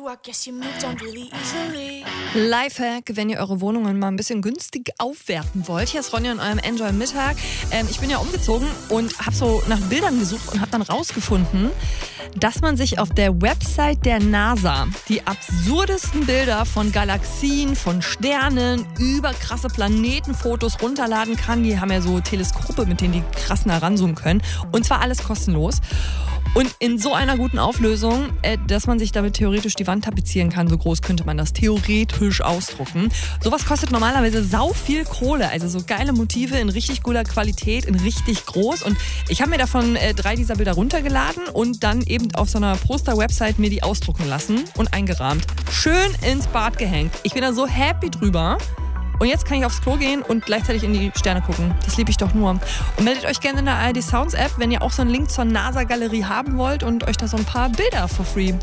Lifehack, wenn ihr eure Wohnungen mal ein bisschen günstig aufwerten wollt. Hier ist Ronja in eurem Enjoy Mittag. Ich bin ja umgezogen und habe so nach Bildern gesucht und habe dann rausgefunden, dass man sich auf der Website der NASA die absurdesten Bilder von Galaxien, von Sternen, über krasse Planetenfotos runterladen kann. Die haben ja so Teleskope, mit denen die krass nah ranzoomen können. Und zwar alles kostenlos. Und in so einer guten Auflösung, dass man sich damit theoretisch die Wand tapezieren kann, so groß könnte man das theoretisch ausdrucken. Sowas kostet normalerweise sau viel Kohle, also so geile Motive in richtig guter Qualität, in richtig groß. Und ich habe mir davon 3 dieser Bilder runtergeladen und dann eben auf so einer Poster-Website mir die ausdrucken lassen und eingerahmt. Schön ins Bad gehängt. Ich bin da so happy drüber. Und jetzt kann ich aufs Klo gehen und gleichzeitig in die Sterne gucken. Das liebe ich doch nur. Und meldet euch gerne in der ARD Sounds App, wenn ihr auch so einen Link zur NASA-Galerie haben wollt und euch da so ein paar Bilder for free